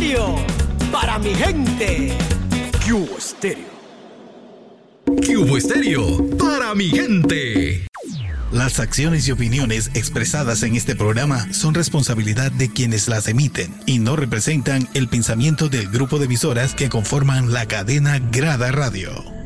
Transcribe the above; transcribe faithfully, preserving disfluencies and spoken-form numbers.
Estéreo, para mi gente. Cubo Estéreo. Cubo Estéreo, para mi gente. Las acciones y opiniones expresadas en este programa son responsabilidad de quienes las emiten y no representan el pensamiento del grupo de emisoras que conforman la cadena Grada Radio.